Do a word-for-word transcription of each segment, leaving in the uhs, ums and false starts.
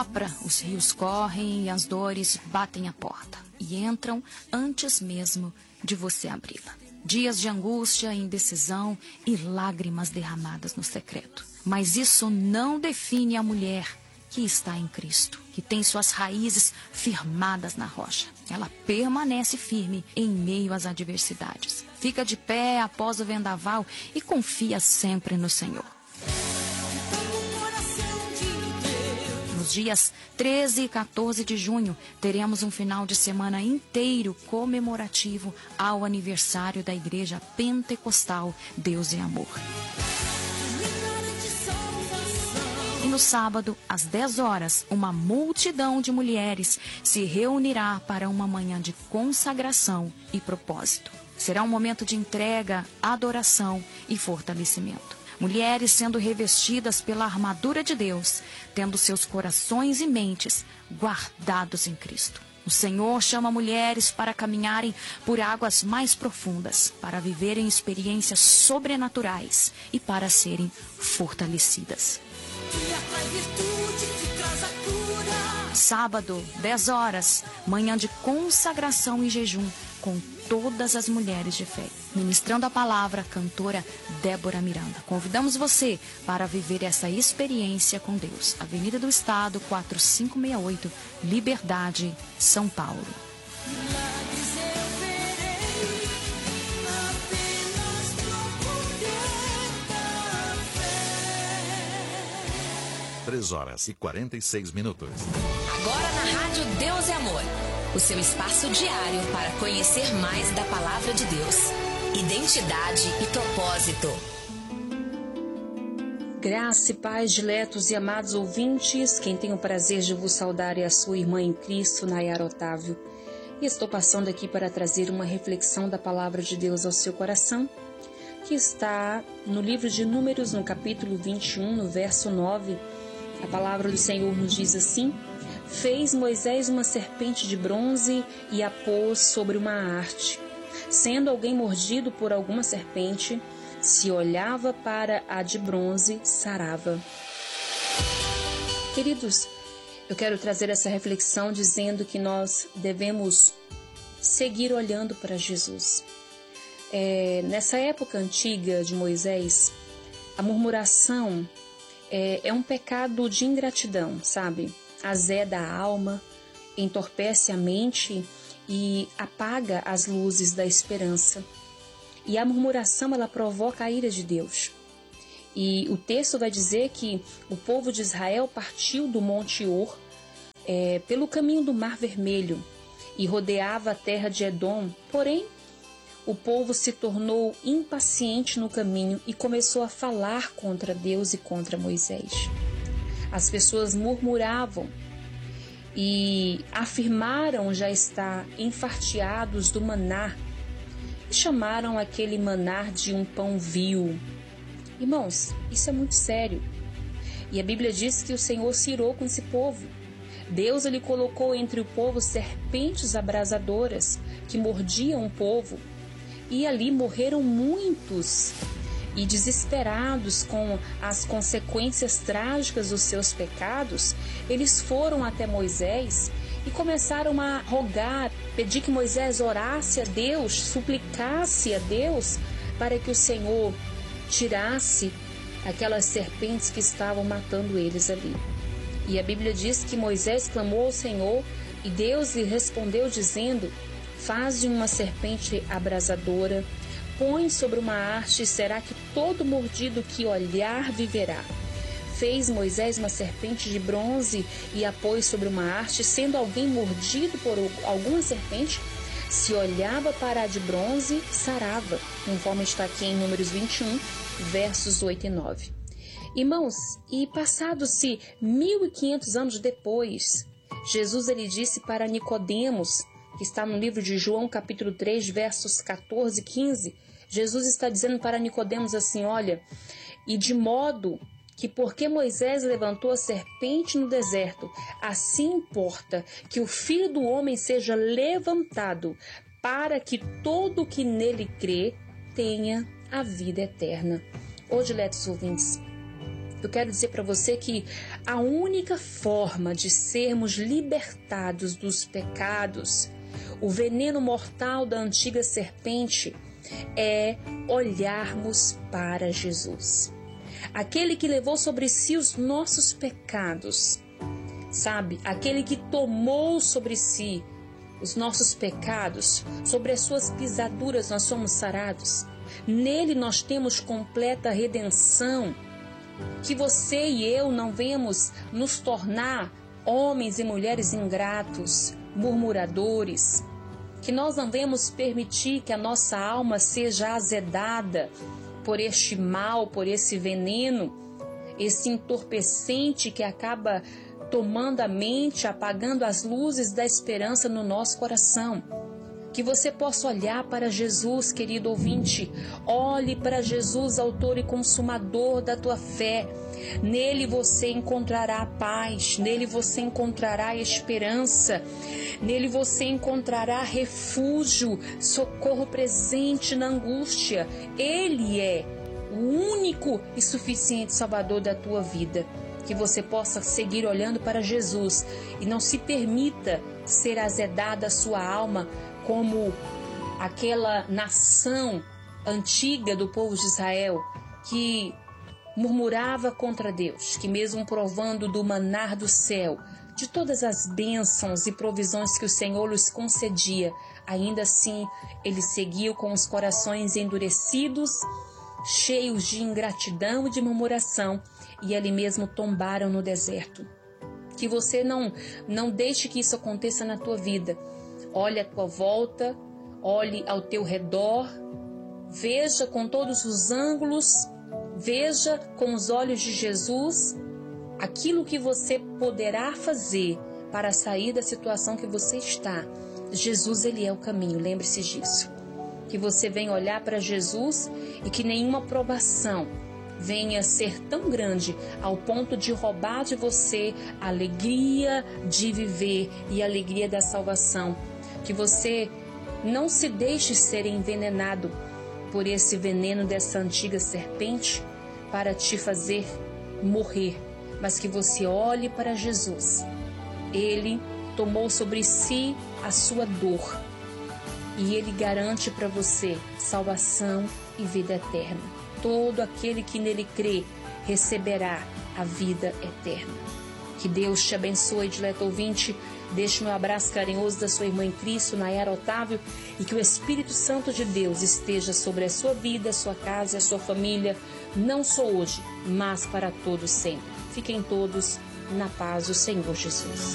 Os rios correm e as dores batem a porta e entram antes mesmo de você abri-la. Dias de angústia, indecisão e lágrimas derramadas no secreto. Mas isso não define a mulher que está em Cristo, que tem suas raízes firmadas na rocha. Ela permanece firme em meio às adversidades. Fica de pé após o vendaval e confia sempre no Senhor. Nos dias treze e quatorze de junho, teremos um final de semana inteiro comemorativo ao aniversário da Igreja Pentecostal Deus é Amor. E no sábado, às dez horas, uma multidão de mulheres se reunirá para uma manhã de consagração e propósito. Será um momento de entrega, adoração e fortalecimento. Mulheres sendo revestidas pela armadura de Deus, tendo seus corações e mentes guardados em Cristo. O Senhor chama mulheres para caminharem por águas mais profundas, para viverem experiências sobrenaturais e para serem fortalecidas. Sábado, dez horas, manhã de consagração e jejum com todas as mulheres de fé. Ministrando a palavra, a cantora Débora Miranda. Convidamos você para viver essa experiência com Deus. Avenida do Estado, quatro cinco seis oito, Liberdade, São Paulo. três horas e quarenta e seis minutos. Agora na Rádio Deus é Amor. O seu espaço diário para conhecer mais da Palavra de Deus. Identidade e propósito. Graça e paz, diletos e amados ouvintes. Quem tem o prazer de vos saudar é a sua irmã em Cristo, Nayara Otávio. E estou passando aqui para trazer uma reflexão da Palavra de Deus ao seu coração, que está no livro de Números, no capítulo vinte e um, no verso nove. A palavra do Senhor nos diz assim: fez Moisés uma serpente de bronze e a pôs sobre uma haste. Sendo alguém mordido por alguma serpente, se olhava para a de bronze, sarava. Queridos, eu quero trazer essa reflexão dizendo que nós devemos seguir olhando para Jesus. É, nessa época antiga de Moisés, a murmuração é, é um pecado de ingratidão, sabe? Azeda a alma, entorpece a mente e apaga as luzes da esperança. E a murmuração, ela provoca a ira de Deus. E o texto vai dizer que o povo de Israel partiu do Monte Or é, pelo caminho do Mar Vermelho e rodeava a terra de Edom. Porém, o povo se tornou impaciente no caminho e começou a falar contra Deus e contra Moisés. As pessoas murmuravam e afirmaram já estar enfarteados do maná e chamaram aquele maná de um pão vil. Irmãos, isso é muito sério. E a Bíblia diz que o Senhor se irou com esse povo. Deus ele colocou entre o povo serpentes abrasadoras que mordiam o povo. E ali morreram muitos. E desesperados com as consequências trágicas dos seus pecados, eles foram até Moisés e começaram a rogar, pedir que Moisés orasse a Deus, suplicasse a Deus para que o Senhor tirasse aquelas serpentes que estavam matando eles ali. E a Bíblia diz que Moisés clamou ao Senhor e Deus lhe respondeu dizendo: faze uma serpente abrasadora, põe sobre uma haste, será que todo mordido que olhar viverá. Fez Moisés uma serpente de bronze e a pôs sobre uma haste, sendo alguém mordido por alguma serpente, se olhava para a de bronze, sarava, conforme está aqui em Números vinte e um, versos oito e nove. Irmãos, e passados-se mil e quinhentos anos depois, Jesus ele disse para Nicodemos, que está no livro de João, capítulo três, versos catorze e quinze, Jesus está dizendo para Nicodemos assim: olha, e de modo que porque Moisés levantou a serpente no deserto, assim importa que o Filho do Homem seja levantado, para que todo o que nele crê tenha a vida eterna. Ô, diletos ouvintes, Eu quero dizer para você que a única forma de sermos libertados dos pecados, o veneno mortal da antiga serpente, é olharmos para Jesus. Aquele que levou sobre si os nossos pecados, sabe? Aquele que tomou sobre si os nossos pecados, sobre as suas pisaduras nós somos sarados. Nele nós temos completa redenção. Que você e eu não venhamos nos tornar homens e mulheres ingratos, murmuradores. Que nós não venhamos permitir que a nossa alma seja azedada por este mal, por esse veneno, esse entorpecente que acaba tomando a mente, apagando as luzes da esperança no nosso coração. Que você possa olhar para Jesus, querido ouvinte. Olhe para Jesus, autor e consumador da tua fé. Nele você encontrará paz, nele você encontrará esperança, nele você encontrará refúgio, socorro presente na angústia. Ele é o único e suficiente Salvador da tua vida. Que você possa seguir olhando para Jesus e não se permita ser azedada a sua alma como aquela nação antiga do povo de Israel que murmurava contra Deus, que mesmo provando do manar do céu, de todas as bênçãos e provisões que o Senhor lhes concedia, ainda assim eles seguiam com os corações endurecidos, cheios de ingratidão e de murmuração, e ali mesmo tombaram no deserto. Que você não, não deixe que isso aconteça na tua vida. Olhe à tua volta, olhe ao teu redor, veja com todos os ângulos, veja com os olhos de Jesus aquilo que você poderá fazer para sair da situação que você está. Jesus, ele é o caminho, lembre-se disso. Que você venha olhar para Jesus e que nenhuma provação venha ser tão grande ao ponto de roubar de você a alegria de viver e a alegria da salvação. Que você não se deixe ser envenenado por esse veneno dessa antiga serpente para te fazer morrer, mas que você olhe para Jesus. Ele tomou sobre si a sua dor e ele garante para você salvação e vida eterna. Todo aquele que nele crê receberá a vida eterna. Que Deus te abençoe, dileto ouvinte. Deixe meu abraço carinhoso da sua irmã em Cristo, Nayara Otávio, e que o Espírito Santo de Deus esteja sobre a sua vida, a sua casa e a sua família, não só hoje, mas para todos sempre. Fiquem todos na paz do Senhor Jesus.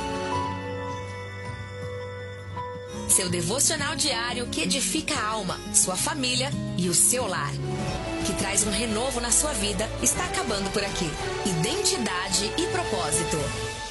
Seu devocional diário que edifica a alma, sua família e o seu lar. Que traz um renovo na sua vida, está acabando por aqui. Identidade e propósito.